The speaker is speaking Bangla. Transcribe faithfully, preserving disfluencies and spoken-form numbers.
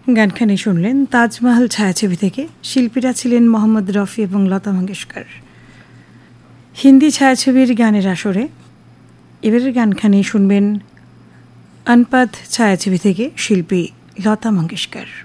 গানখানি শুনলেন তাজমহল ছায়াছবি থেকে। শিল্পীরা ছিলেন মোহাম্মদ রফি এবং লতা মঙ্গেশকর। হিন্দি ছায়াছবির গানের আসরে এবারের গানখানি শুনবেন আনপাত ছায়াছবি থেকে, শিল্পী লতা মঙ্গেশকর।